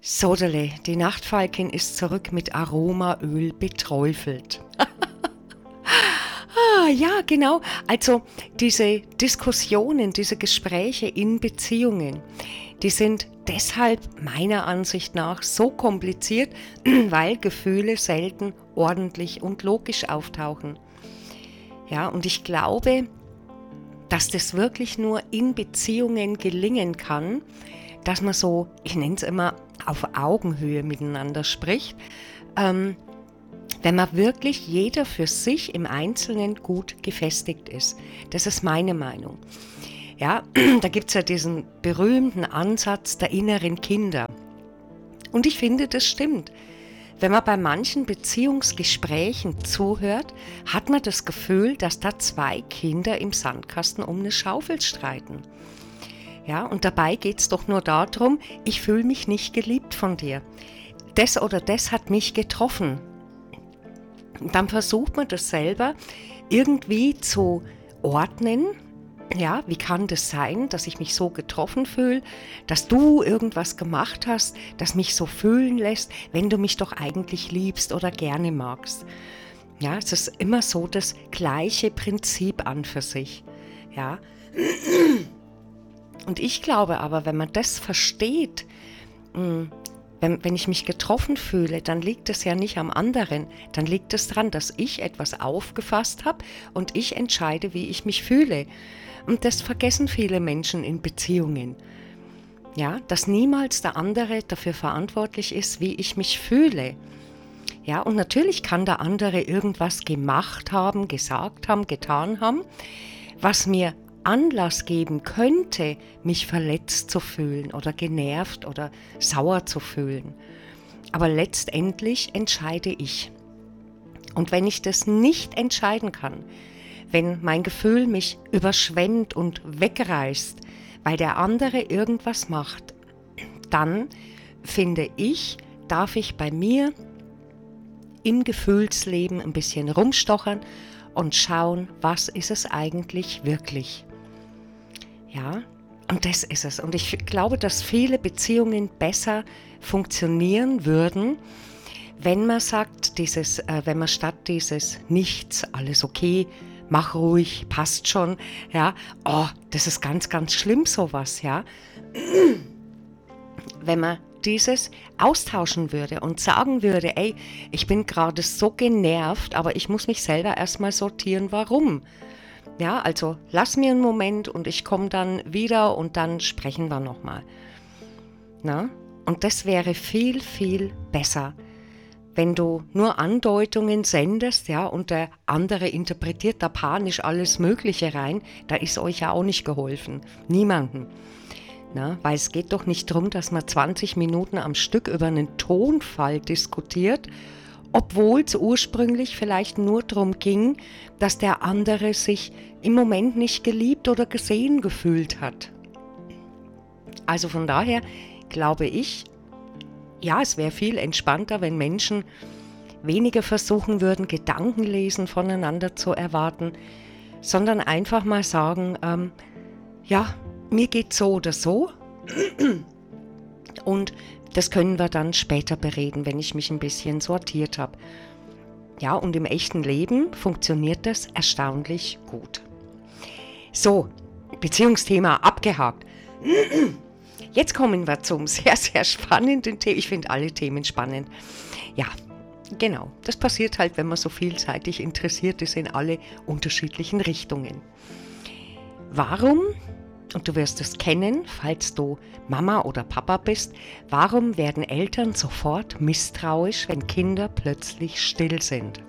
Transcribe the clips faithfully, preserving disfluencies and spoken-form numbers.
Sodele, die Nachtfalkin ist zurück mit Aromaöl beträufelt. Ah, ja, genau. Also diese Diskussionen, diese Gespräche in Beziehungen, die sind deshalb meiner Ansicht nach so kompliziert, weil Gefühle selten ordentlich und logisch auftauchen. Ja, und ich glaube, dass das wirklich nur in Beziehungen gelingen kann, dass man so, ich nenne es immer, auf Augenhöhe miteinander spricht, ähm, wenn man wirklich jeder für sich im Einzelnen gut gefestigt ist. Das ist meine Meinung. Ja, da gibt es ja diesen berühmten Ansatz der inneren Kinder. Und ich finde, das stimmt. Wenn man bei manchen Beziehungsgesprächen zuhört, hat man das Gefühl, dass da zwei Kinder im Sandkasten um eine Schaufel streiten. Ja, und dabei geht es doch nur darum, ich fühle mich nicht geliebt von dir. Das oder das hat mich getroffen. Und dann versucht man das selber irgendwie zu ordnen. Ja, wie kann das sein, dass ich mich so getroffen fühle, dass du irgendwas gemacht hast, das mich so fühlen lässt, wenn du mich doch eigentlich liebst oder gerne magst. Ja, es ist immer so das gleiche Prinzip an für sich. Ja. Und ich glaube aber, wenn man das versteht, wenn, wenn ich mich getroffen fühle, dann liegt es ja nicht am anderen. Dann liegt es daran, dass ich etwas aufgefasst habe und ich entscheide, wie ich mich fühle. Und das vergessen viele Menschen in Beziehungen. Ja, dass niemals der andere dafür verantwortlich ist, wie ich mich fühle. Ja, und natürlich kann der andere irgendwas gemacht haben, gesagt haben, getan haben, was mir Anlass geben könnte, mich verletzt zu fühlen oder genervt oder sauer zu fühlen. Aber letztendlich entscheide ich. Und wenn ich das nicht entscheiden kann, wenn mein Gefühl mich überschwemmt und wegreißt, weil der andere irgendwas macht, dann finde ich, darf ich bei mir im Gefühlsleben ein bisschen rumstochern und schauen, was ist es eigentlich wirklich. Ja, und das ist es. Und ich glaube, dass viele Beziehungen besser funktionieren würden, wenn man sagt, dieses, äh, wenn man statt dieses Nichts, alles okay, mach ruhig, passt schon, ja, oh, das ist ganz, ganz schlimm sowas, ja. Wenn man dieses austauschen würde und sagen würde, ey, ich bin gerade so genervt, aber ich muss mich selber erstmal sortieren, warum. Ja, also lass mir einen Moment und ich komme dann wieder und dann sprechen wir nochmal. Na? Und das wäre viel, viel besser, wenn du nur Andeutungen sendest, ja, und der andere interpretiert da panisch alles Mögliche rein, da ist euch ja auch nicht geholfen. Niemandem. Na, weil es geht doch nicht darum, dass man zwanzig Minuten am Stück über einen Tonfall diskutiert, obwohl es ursprünglich vielleicht nur darum ging, dass der andere sich im Moment nicht geliebt oder gesehen gefühlt hat. Also von daher glaube ich, ja, es wäre viel entspannter, wenn Menschen weniger versuchen würden, Gedankenlesen voneinander zu erwarten, sondern einfach mal sagen, ähm, ja, mir geht so oder so und das können wir dann später bereden, wenn ich mich ein bisschen sortiert habe. Ja, und im echten Leben funktioniert das erstaunlich gut. So, Beziehungsthema abgehakt. Jetzt kommen wir zum sehr, sehr spannenden Thema. Ich finde alle Themen spannend. Ja, genau. Das passiert halt, wenn man so vielseitig interessiert ist in alle unterschiedlichen Richtungen. Warum? Und du wirst es kennen, falls du Mama oder Papa bist, warum werden Eltern sofort misstrauisch, wenn Kinder plötzlich still sind?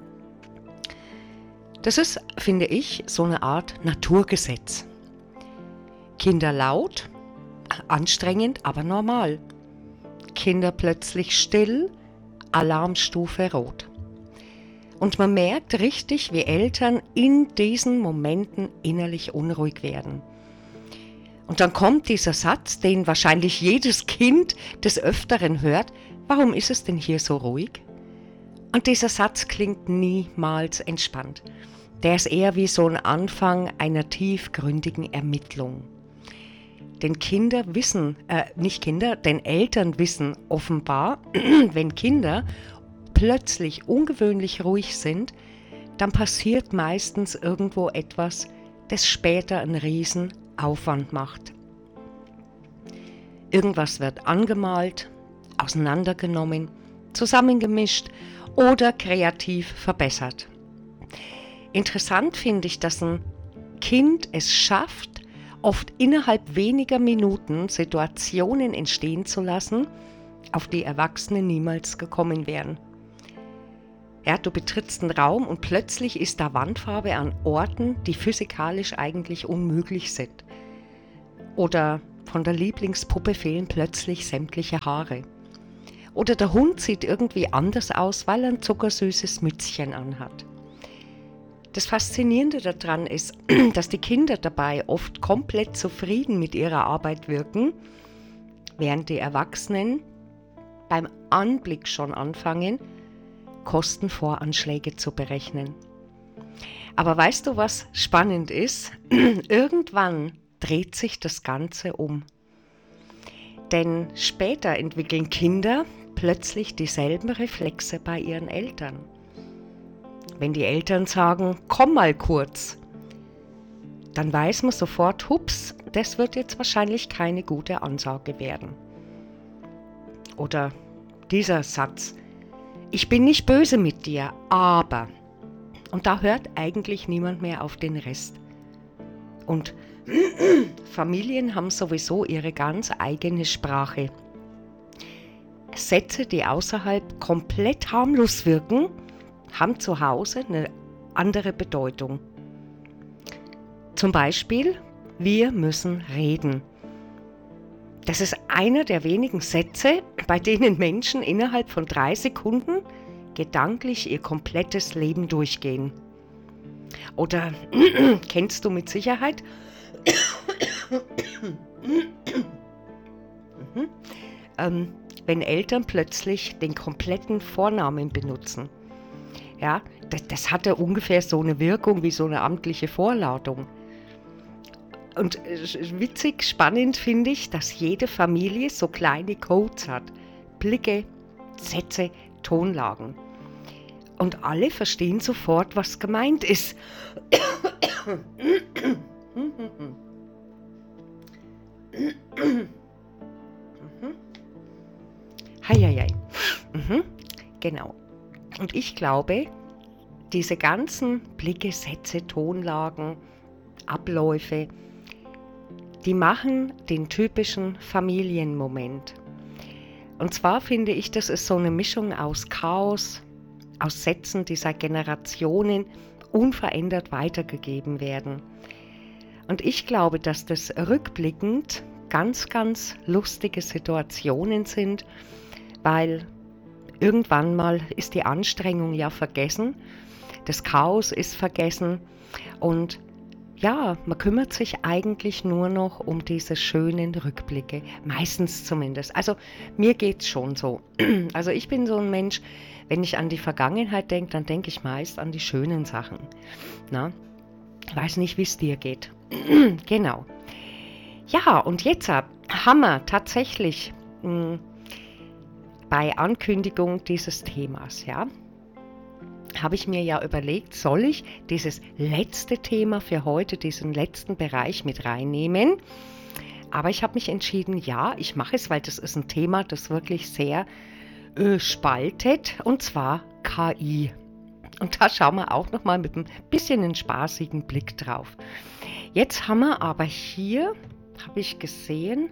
Das ist, finde ich, so eine Art Naturgesetz. Kinder laut, anstrengend, aber normal. Kinder plötzlich still, Alarmstufe rot. Und man merkt richtig, wie Eltern in diesen Momenten innerlich unruhig werden. Und dann kommt dieser Satz, den wahrscheinlich jedes Kind des Öfteren hört, warum ist es denn hier so ruhig? Und dieser Satz klingt niemals entspannt. Der ist eher wie so ein Anfang einer tiefgründigen Ermittlung. Denn Kinder wissen, äh, nicht Kinder, denn Eltern wissen offenbar, wenn Kinder plötzlich ungewöhnlich ruhig sind, dann passiert meistens irgendwo etwas, das später einen riesen Aufwand macht. Irgendwas wird angemalt, auseinandergenommen, zusammengemischt oder kreativ verbessert. Interessant finde ich, dass ein Kind es schafft, oft innerhalb weniger Minuten Situationen entstehen zu lassen, auf die Erwachsene niemals gekommen wären. Ja, du betrittst einen Raum und plötzlich ist da Wandfarbe an Orten, die physikalisch eigentlich unmöglich sind. Oder von der Lieblingspuppe fehlen plötzlich sämtliche Haare. Oder der Hund sieht irgendwie anders aus, weil er ein zuckersüßes Mützchen anhat. Das Faszinierende daran ist, dass die Kinder dabei oft komplett zufrieden mit ihrer Arbeit wirken, während die Erwachsenen beim Anblick schon anfangen, Kostenvoranschläge zu berechnen. Aber weißt du, was spannend ist? Irgendwann dreht sich das Ganze um. Denn später entwickeln Kinder plötzlich dieselben Reflexe bei ihren Eltern. Wenn die Eltern sagen, komm mal kurz, dann weiß man sofort, hups, das wird jetzt wahrscheinlich keine gute Ansage werden. Oder dieser Satz, ich bin nicht böse mit dir, aber, und da hört eigentlich niemand mehr auf den Rest. Und Familien haben sowieso ihre ganz eigene Sprache. Sätze, die außerhalb komplett harmlos wirken, haben zu Hause eine andere Bedeutung. Zum Beispiel, wir müssen reden. Das ist einer der wenigen Sätze, bei denen Menschen innerhalb von drei Sekunden gedanklich ihr komplettes Leben durchgehen. Oder kennst du mit Sicherheit, ähm, wenn Eltern plötzlich den kompletten Vornamen benutzen. Ja, das, das hat ja ungefähr so eine Wirkung wie so eine amtliche Vorladung. Und witzig, spannend finde ich, dass jede Familie so kleine Codes hat. Blicke, Sätze, Tonlagen. Und alle verstehen sofort, was gemeint ist. Heieiei. Mhm. Genau. Und ich glaube, diese ganzen Blicke, Sätze, Tonlagen, Abläufe, die machen den typischen Familienmoment. Und zwar finde ich, das ist so eine Mischung aus Chaos, aus Sätzen, die seit Generationen unverändert weitergegeben werden. Und ich glaube, dass das rückblickend ganz, ganz lustige Situationen sind, weil irgendwann mal ist die Anstrengung ja vergessen, das Chaos ist vergessen und ja, man kümmert sich eigentlich nur noch um diese schönen Rückblicke, meistens zumindest. Also mir geht's schon so. Also ich bin so ein Mensch, wenn ich an die Vergangenheit denke, dann denke ich meist an die schönen Sachen. Na? Ich weiß nicht, wie es dir geht. Genau. Ja, und jetzt haben wir tatsächlich mh, bei Ankündigung dieses Themas, ja, habe ich mir ja überlegt, soll ich dieses letzte Thema für heute, diesen letzten Bereich mit reinnehmen? Aber ich habe mich entschieden, ja, ich mache es, weil das ist ein Thema, das wirklich sehr äh, spaltet, und zwar K I. Und da schauen wir auch nochmal mit ein bisschen einen spaßigen Blick drauf. Jetzt haben wir aber hier, habe ich gesehen,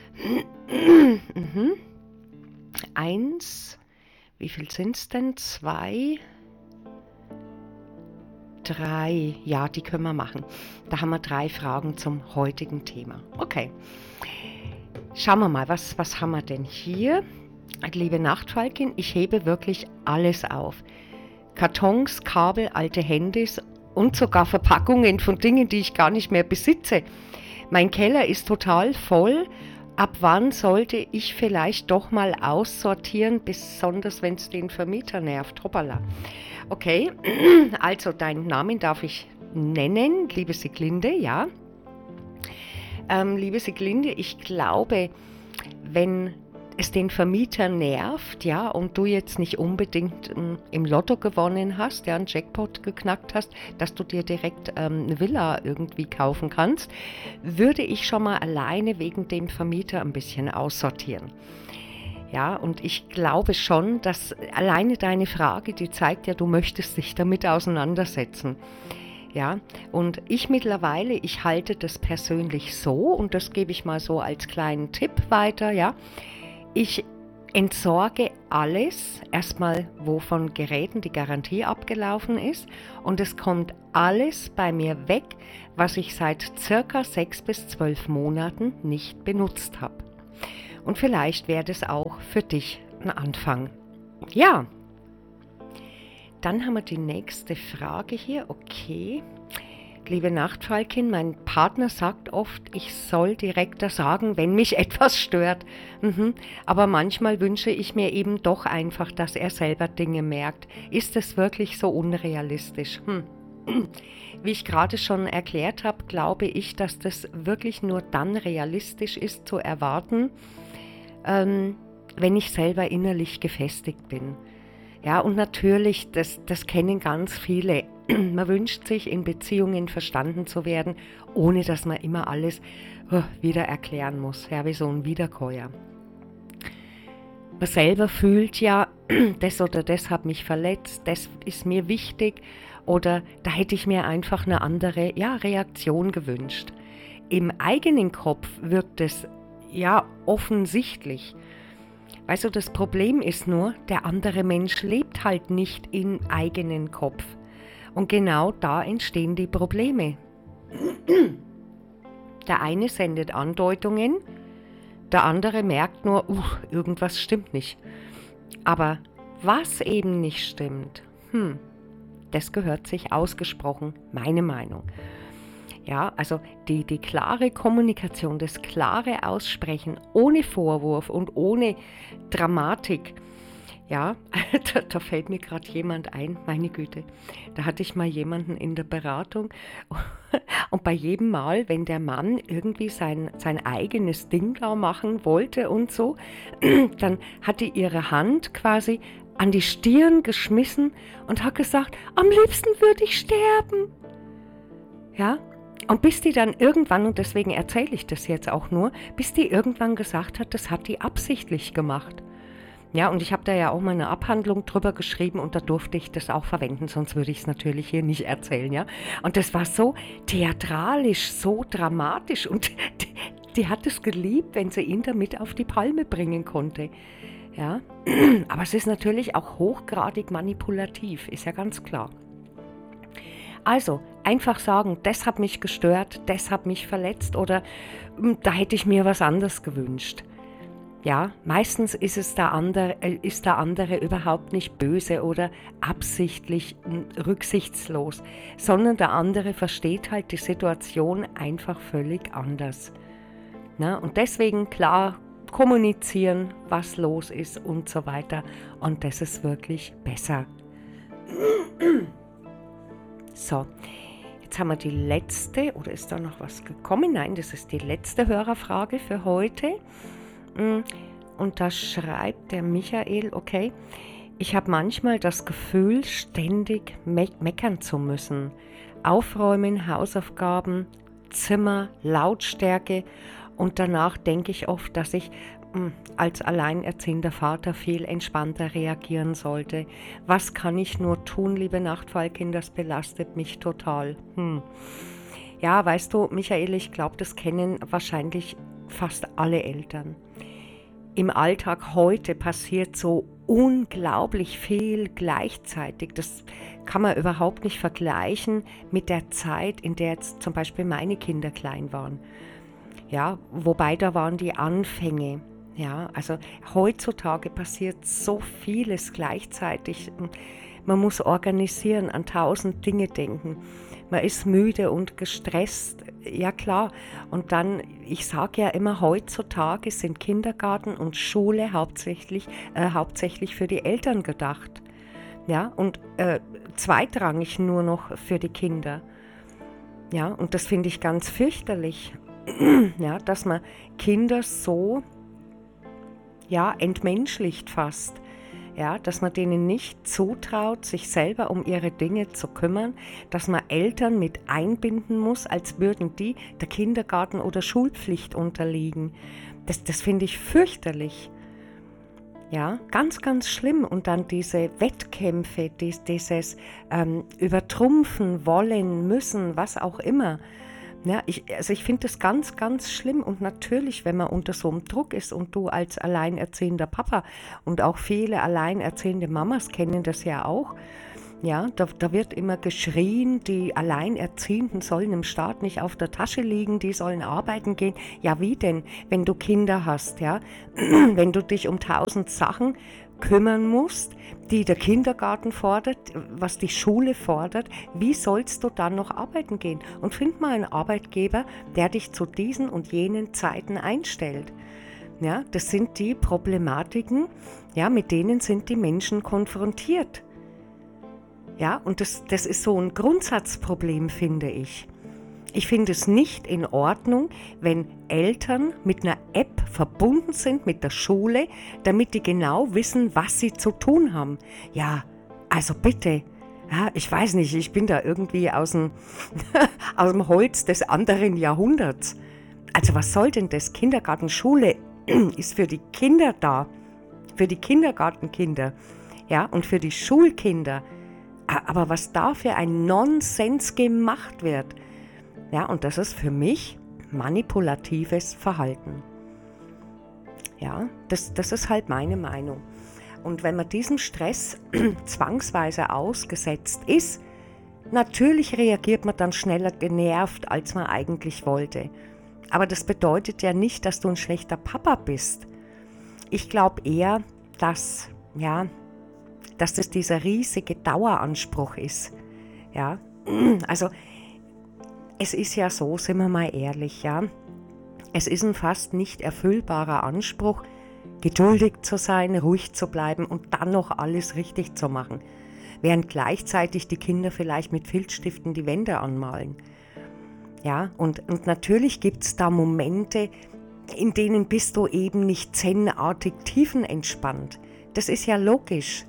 mhm. eins, wie viel sind es denn? Zwei, drei, ja, die können wir machen. Da haben wir drei Fragen zum heutigen Thema. Okay, schauen wir mal, was, was haben wir denn hier? Liebe Nachtfalkin, ich hebe wirklich alles auf. Kartons, Kabel, alte Handys und sogar Verpackungen von Dingen, die ich gar nicht mehr besitze. Mein Keller ist total voll. Ab wann sollte ich vielleicht doch mal aussortieren, besonders wenn es den Vermieter nervt? Hoppala. Okay, also deinen Namen darf ich nennen, liebe Siglinde, ja. Ähm, liebe Siglinde, ich glaube, wenn es den Vermieter nervt, ja, und du jetzt nicht unbedingt ähm, im Lotto gewonnen hast, ja, einen Jackpot geknackt hast, dass du dir direkt ähm, eine Villa irgendwie kaufen kannst, würde ich schon mal alleine wegen dem Vermieter ein bisschen aussortieren. Ja, und ich glaube schon, dass alleine deine Frage, die zeigt ja, du möchtest dich damit auseinandersetzen. Ja, und ich mittlerweile, ich halte das persönlich so, und das gebe ich mal so als kleinen Tipp weiter, ja. Ich entsorge alles, erstmal wovon Geräten die Garantie abgelaufen ist, und es kommt alles bei mir weg, was ich seit circa sechs bis zwölf Monaten nicht benutzt habe. Und vielleicht wäre das auch für dich ein Anfang. Ja, dann haben wir die nächste Frage hier. Okay. Liebe Nachtfalkin, mein Partner sagt oft, ich soll direkter sagen, wenn mich etwas stört. Mhm. Aber manchmal wünsche ich mir eben doch einfach, dass er selber Dinge merkt. Ist es wirklich so unrealistisch? Hm. Wie ich gerade schon erklärt habe, glaube ich, dass das wirklich nur dann realistisch ist zu erwarten, ähm, wenn ich selber innerlich gefestigt bin. Ja, und natürlich, das, das kennen ganz viele. Man wünscht sich, in Beziehungen verstanden zu werden, ohne dass man immer alles uh, wieder erklären muss, ja, wie so ein Wiederkäuer. Man selber fühlt ja, das oder das hat mich verletzt, das ist mir wichtig, oder da hätte ich mir einfach eine andere, ja, Reaktion gewünscht. Im eigenen Kopf wirkt es ja offensichtlich. Weißt du, das Problem ist nur, der andere Mensch lebt halt nicht im eigenen Kopf. Und genau da entstehen die Probleme. Der eine sendet Andeutungen, der andere merkt nur, uh, irgendwas stimmt nicht. Aber was eben nicht stimmt, hm, das gehört sich ausgesprochen, meine Meinung. Ja, also die, die klare Kommunikation, das klare Aussprechen, ohne Vorwurf und ohne Dramatik. Ja, da, da fällt mir gerade jemand ein, meine Güte. Da hatte ich mal jemanden in der Beratung und bei jedem Mal, wenn der Mann irgendwie sein, sein eigenes Ding da machen wollte und so, dann hat die ihre Hand quasi an die Stirn geschmissen und hat gesagt, am liebsten würde ich sterben. Ja, und bis die dann irgendwann, und deswegen erzähle ich das jetzt auch nur, bis die irgendwann gesagt hat, das hat die absichtlich gemacht. Ja, und ich habe da ja auch mal eine Abhandlung drüber geschrieben und da durfte ich das auch verwenden, sonst würde ich es natürlich hier nicht erzählen, ja. Und das war so theatralisch, so dramatisch und die, die hat es geliebt, wenn sie ihn damit auf die Palme bringen konnte. Ja, aber es ist natürlich auch hochgradig manipulativ, ist ja ganz klar. Also, einfach sagen, das hat mich gestört, das hat mich verletzt oder da hätte ich mir was anderes gewünscht. Ja, meistens ist es der andere, ist der andere überhaupt nicht böse oder absichtlich rücksichtslos, sondern der andere versteht halt die Situation einfach völlig anders. Na, und deswegen klar kommunizieren, was los ist und so weiter. Und das ist wirklich besser. So, jetzt haben wir die letzte, oder ist da noch was gekommen? Nein, das ist die letzte Hörerfrage für heute. Und da schreibt der Michael, okay, ich habe manchmal das Gefühl, ständig me- meckern zu müssen. Aufräumen, Hausaufgaben, Zimmer, Lautstärke und danach denke ich oft, dass ich mh, als alleinerziehender Vater viel entspannter reagieren sollte. Was kann ich nur tun, liebe Nachtfalkin, das belastet mich total. Hm. Ja, weißt du, Michael, ich glaube, das kennen wahrscheinlich fast alle Eltern. Im Alltag heute passiert so unglaublich viel gleichzeitig. Das kann man überhaupt nicht vergleichen mit der Zeit, in der jetzt zum Beispiel meine Kinder klein waren. Ja, wobei da waren die Anfänge. Ja, also heutzutage passiert so vieles gleichzeitig. Man muss organisieren, an tausend Dinge denken. Man ist müde und gestresst, ja klar. Und dann, ich sage ja immer, heutzutage sind Kindergarten und Schule hauptsächlich, äh, hauptsächlich für die Eltern gedacht. Ja, und äh, zweitrangig nur noch für die Kinder. Ja, und das finde ich ganz fürchterlich. Ja, dass man Kinder so ja, entmenschlicht fast. Ja, dass man denen nicht zutraut, sich selber um ihre Dinge zu kümmern, dass man Eltern mit einbinden muss, als würden die der Kindergarten- oder Schulpflicht unterliegen. Das, das finde ich fürchterlich. Ja, ganz, ganz schlimm. Und dann diese Wettkämpfe, dies, dieses ähm, Übertrumpfen wollen, müssen, was auch immer. Ja, ich, also ich finde das ganz, ganz schlimm. Und natürlich, wenn man unter so einem Druck ist und du als alleinerziehender Papa und auch viele alleinerziehende Mamas kennen das ja auch, ja, da, da wird immer geschrien, die Alleinerziehenden sollen im Staat nicht auf der Tasche liegen, die sollen arbeiten gehen. Ja, wie denn, wenn du Kinder hast, ja? Wenn du dich um tausend Sachen kümmern musst, die der Kindergarten fordert, was die Schule fordert, wie sollst du dann noch arbeiten gehen? Und find mal einen Arbeitgeber, der dich zu diesen und jenen Zeiten einstellt. Ja, das sind die Problematiken, ja, mit denen sind die Menschen konfrontiert. Ja, und das, das ist so ein Grundsatzproblem, finde ich. Ich finde es nicht in Ordnung, wenn Eltern mit einer App verbunden sind mit der Schule, damit die genau wissen, was sie zu tun haben. Ja, also bitte. Ja, ich weiß nicht, ich bin da irgendwie aus dem, aus dem Holz des anderen Jahrhunderts. Also was soll denn das? Kindergarten, Schule ist für die Kinder da, für die Kindergartenkinder, ja, und für die Schulkinder. Aber was da für ein Nonsens gemacht wird, ja, und das ist für mich manipulatives Verhalten. Ja, das, das ist halt meine Meinung. Und wenn man diesem Stress zwangsweise ausgesetzt ist, natürlich reagiert man dann schneller genervt, als man eigentlich wollte. Aber das bedeutet ja nicht, dass du ein schlechter Papa bist. Ich glaube eher, dass, ja, dass das dieser riesige Daueranspruch ist. Ja, also es ist ja so, sind wir mal ehrlich, ja, es ist ein fast nicht erfüllbarer Anspruch, geduldig zu sein, ruhig zu bleiben und dann noch alles richtig zu machen, während gleichzeitig die Kinder vielleicht mit Filzstiften die Wände anmalen. Ja, und, und natürlich gibt es da Momente, in denen bist du eben nicht zen-artig tiefenentspannt. Das ist ja logisch.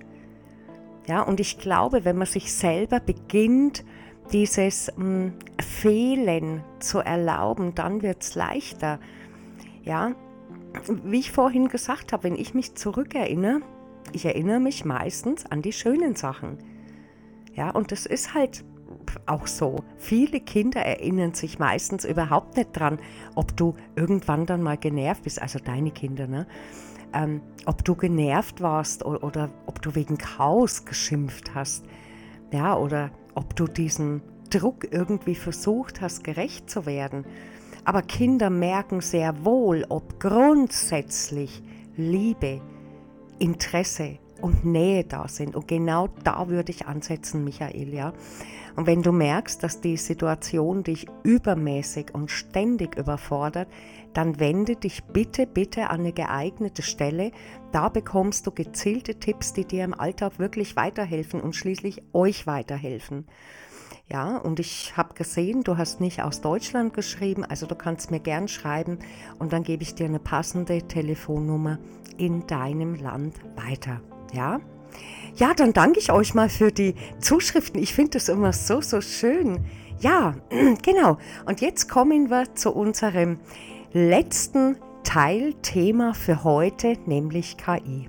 Ja, und ich glaube, wenn man sich selber beginnt, dieses mh, Fehlen zu erlauben, dann wird es leichter. Ja, wie ich vorhin gesagt habe, wenn ich mich zurückerinnere, ich erinnere mich meistens an die schönen Sachen. Ja, und das ist halt auch so. Viele Kinder erinnern sich meistens überhaupt nicht dran, ob du irgendwann dann mal genervt bist, also deine Kinder, ne? Ähm, ob du genervt warst oder, oder ob du wegen Chaos geschimpft hast, ja, oder ob du diesen Druck irgendwie versucht hast, gerecht zu werden. Aber Kinder merken sehr wohl, ob grundsätzlich Liebe, Interesse und Nähe da sind. Und genau da würde ich ansetzen, Michael, ja. Und wenn du merkst, dass die Situation dich übermäßig und ständig überfordert, dann wende dich bitte, bitte an eine geeignete Stelle. Da bekommst du gezielte Tipps, die dir im Alltag wirklich weiterhelfen und schließlich euch weiterhelfen. Ja, und ich habe gesehen, du hast nicht aus Deutschland geschrieben, also du kannst mir gern schreiben und dann gebe ich dir eine passende Telefonnummer in deinem Land weiter. Ja? Ja, dann danke ich euch mal für die Zuschriften. Ich finde das immer so, so schön. Ja, genau. Und jetzt kommen wir zu unserem letzten Teilthema für heute, nämlich K I.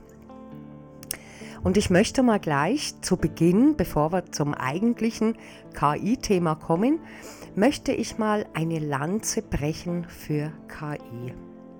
Und ich möchte mal gleich zu Beginn, bevor wir zum eigentlichen K I-Thema kommen, möchte ich mal eine Lanze brechen für K I.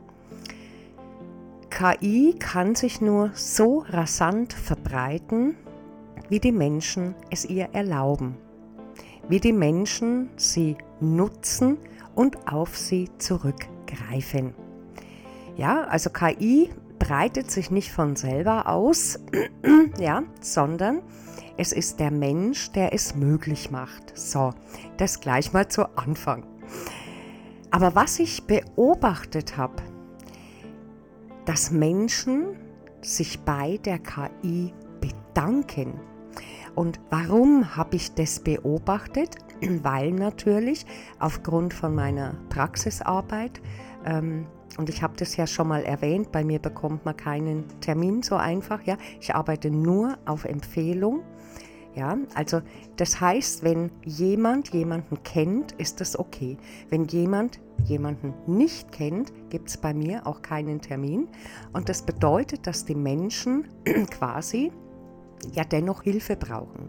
K I kann sich nur so rasant verbreiten, wie die Menschen es ihr erlauben, wie die Menschen sie nutzen und auf sie zurückgreifen. Ja, also K I breitet sich nicht von selber aus, ja, sondern es ist der Mensch, der es möglich macht. So, das gleich mal zu Anfang. Aber was ich beobachtet habe, dass Menschen sich bei der K I bedanken. Und warum habe ich das beobachtet? weil natürlich aufgrund von meiner Praxisarbeit, ähm, und ich habe das ja schon mal erwähnt, bei mir bekommt man keinen Termin so einfach, ja, ich arbeite nur auf Empfehlung. Ja, also das heißt, wenn jemand jemanden kennt, ist das okay. Wenn jemand jemanden nicht kennt, gibt es bei mir auch keinen Termin. Und das bedeutet, dass die Menschen quasi ja dennoch Hilfe brauchen.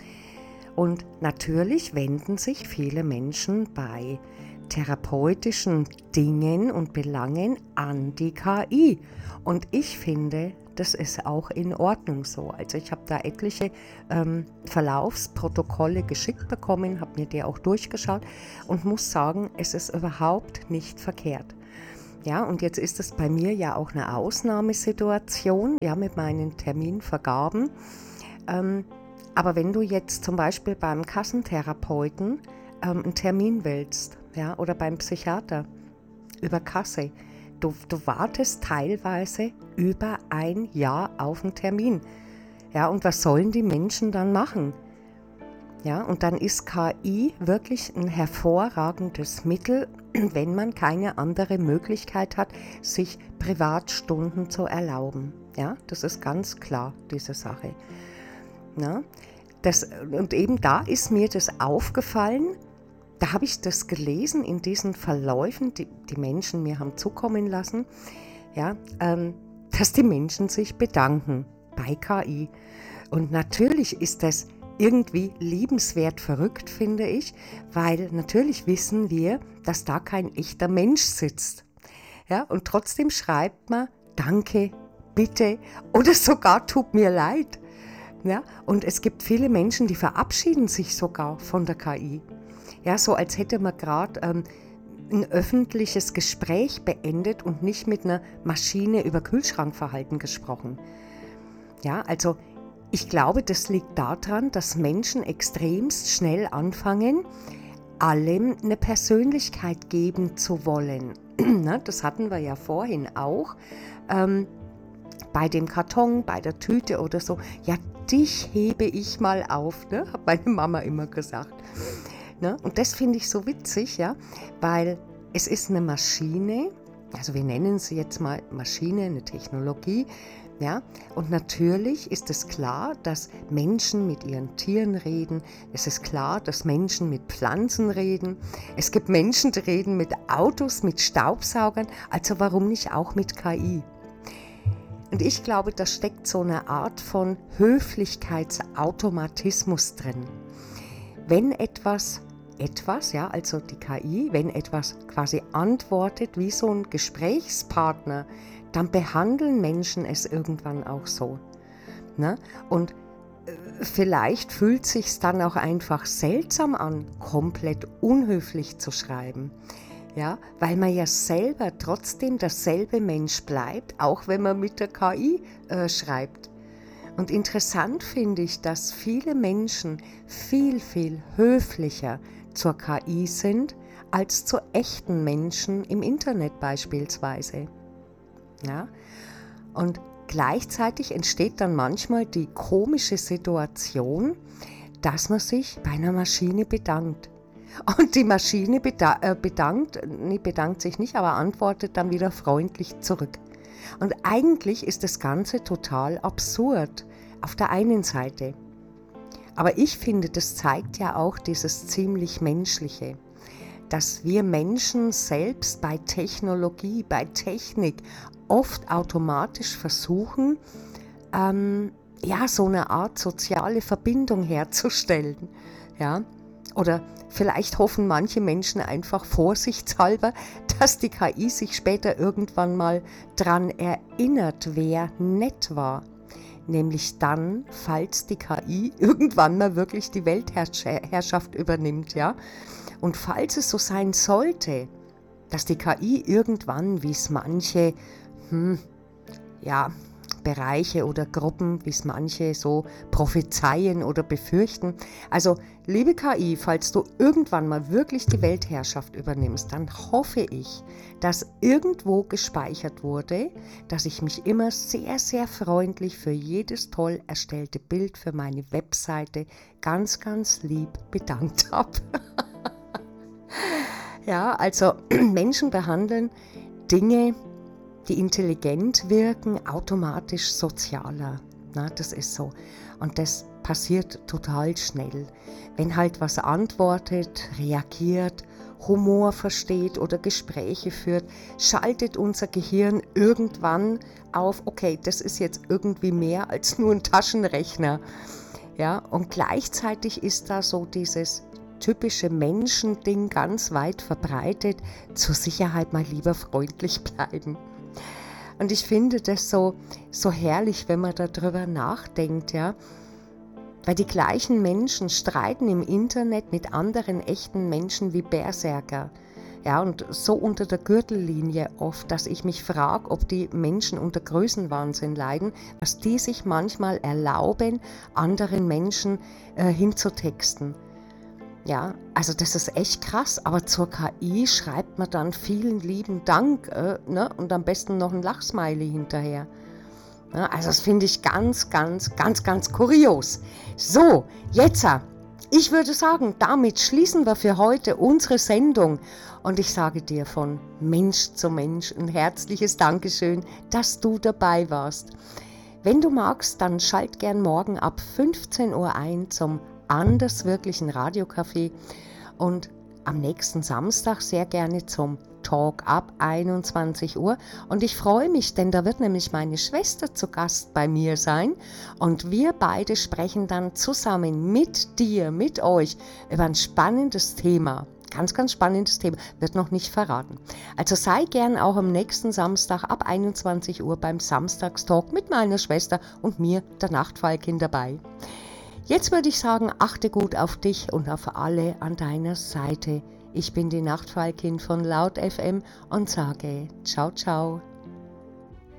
Und natürlich wenden sich viele Menschen bei therapeutischen Dingen und Belangen an die K I. Und ich finde, das ist auch in Ordnung so. Also ich habe da etliche ähm, Verlaufsprotokolle geschickt bekommen, habe mir die auch durchgeschaut und muss sagen, es ist überhaupt nicht verkehrt. Ja, und jetzt ist es bei mir ja auch eine Ausnahmesituation, ja, mit meinen Terminvergaben. Ähm, aber wenn du jetzt zum Beispiel beim Kassentherapeuten ähm, einen Termin willst, ja, oder beim Psychiater über Kasse, Du, du wartest teilweise über ein Jahr auf einen Termin. Ja, und was sollen die Menschen dann machen? Ja, und dann ist K I wirklich ein hervorragendes Mittel, wenn man keine andere Möglichkeit hat, sich Privatstunden zu erlauben. Ja, das ist ganz klar, diese Sache. Ja, das, und eben da ist mir das aufgefallen. Da habe ich das gelesen in diesen Verläufen, die die Menschen mir haben zukommen lassen, ja, ähm, dass die Menschen sich bedanken bei K I. Und natürlich ist das irgendwie liebenswert verrückt, finde ich, weil natürlich wissen wir, dass da kein echter Mensch sitzt. Ja, und trotzdem schreibt man Danke, bitte oder sogar tut mir leid. Ja, und es gibt viele Menschen, die verabschieden sich sogar von der K I. Ja, so als hätte man gerade ähm, ein öffentliches Gespräch beendet und nicht mit einer Maschine über Kühlschrankverhalten gesprochen. Ja, also ich glaube, das liegt daran, dass Menschen extremst schnell anfangen, allem eine Persönlichkeit geben zu wollen. Das hatten wir ja vorhin auch ähm, bei dem Karton, bei der Tüte oder so. Ja, dich hebe ich mal auf, ne? Hat meine Mama immer gesagt. Ne? Und das finde ich so witzig, ja, weil es ist eine Maschine, also wir nennen sie jetzt mal Maschine, eine Technologie, ja, und natürlich ist es klar, dass Menschen mit ihren Tieren reden, es ist klar, dass Menschen mit Pflanzen reden, es gibt Menschen, die reden mit Autos, mit Staubsaugern, also warum nicht auch mit K I? Und ich glaube, da steckt so eine Art von Höflichkeitsautomatismus drin. Wenn etwas, etwas, ja, also die K I, wenn etwas quasi antwortet wie so ein Gesprächspartner, dann behandeln Menschen es irgendwann auch so. Ne? Und äh, vielleicht fühlt sich's dann auch einfach seltsam an, komplett unhöflich zu schreiben. Ja, weil man ja selber trotzdem derselbe Mensch bleibt, auch wenn man mit der K I äh, schreibt. Und interessant finde ich, dass viele Menschen viel, viel höflicher zur K I sind als zu echten Menschen im Internet beispielsweise. Ja? Und gleichzeitig entsteht dann manchmal die komische Situation, dass man sich bei einer Maschine bedankt. Und die Maschine beda- äh, bedankt, nee, bedankt sich nicht, aber antwortet dann wieder freundlich zurück. Und eigentlich ist das Ganze total absurd, auf der einen Seite. Aber ich finde, das zeigt ja auch dieses ziemlich Menschliche, dass wir Menschen selbst bei Technologie, bei Technik oft automatisch versuchen, ähm, ja, so eine Art soziale Verbindung herzustellen. Ja? Oder vielleicht hoffen manche Menschen einfach vorsichtshalber, dass die K I sich später irgendwann mal dran erinnert, wer nett war. Nämlich dann, falls die K I irgendwann mal wirklich die Weltherrschaft übernimmt, ja. Und falls es so sein sollte, dass die K I irgendwann, wie es manche, hm, ja, Bereiche oder Gruppen, wie es manche so prophezeien oder befürchten. Also, liebe K I, falls du irgendwann mal wirklich die Weltherrschaft übernimmst, dann hoffe ich, dass irgendwo gespeichert wurde, dass ich mich immer sehr, sehr freundlich für jedes toll erstellte Bild für meine Webseite ganz, ganz lieb bedankt habe. Ja, also Menschen behandeln Dinge, die intelligent wirken, automatisch sozialer. Na, das ist so. Und das passiert total schnell. Wenn halt was antwortet, reagiert, Humor versteht oder Gespräche führt, schaltet unser Gehirn irgendwann auf, okay, das ist jetzt irgendwie mehr als nur ein Taschenrechner. Ja, und gleichzeitig ist da so dieses typische Menschending ganz weit verbreitet, zur Sicherheit mal lieber freundlich bleiben. Und ich finde das so, so herrlich, wenn man darüber nachdenkt, ja. Weil die gleichen Menschen streiten im Internet mit anderen echten Menschen wie Berserker. Ja, und so unter der Gürtellinie oft, dass ich mich frage, ob die Menschen unter Größenwahnsinn leiden, was die sich manchmal erlauben, anderen Menschen äh, hinzutexten. Ja, also das ist echt krass, aber zur K I schreibt man dann vielen lieben Dank, äh, ne? Und am besten noch ein Lachsmiley hinterher. Ja, also das finde ich ganz, ganz, ganz, ganz kurios. So, jetzt, ich würde sagen, damit schließen wir für heute unsere Sendung. Und ich sage dir von Mensch zu Mensch ein herzliches Dankeschön, dass du dabei warst. Wenn du magst, dann schalt gern morgen ab fünfzehn Uhr ein zum Anders wirklichen Radiocafé und am nächsten Samstag sehr gerne zum Talk ab einundzwanzig Uhr. Und ich freue mich, denn da wird nämlich meine Schwester zu Gast bei mir sein und wir beide sprechen dann zusammen mit dir, mit euch über ein spannendes Thema. Ganz, ganz spannendes Thema, wird noch nicht verraten. Also sei gern auch am nächsten Samstag ab einundzwanzig Uhr beim Samstagstalk mit meiner Schwester und mir, der Nachtfalkin, dabei. Jetzt würde ich sagen, achte gut auf dich und auf alle an deiner Seite. Ich bin die Nachtfalkin von Laut F M und sage ciao, ciao.